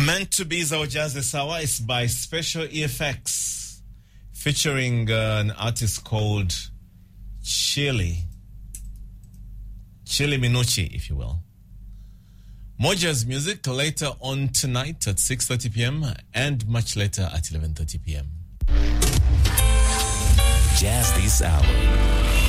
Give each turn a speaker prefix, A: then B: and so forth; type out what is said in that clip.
A: Meant to be is our jazz this hour. It's by Special EFX, featuring an artist called Chili Minucci, if you will. More jazz music later on tonight at 6:30 p.m. and much later at 11:30 p.m.
B: Jazz this hour.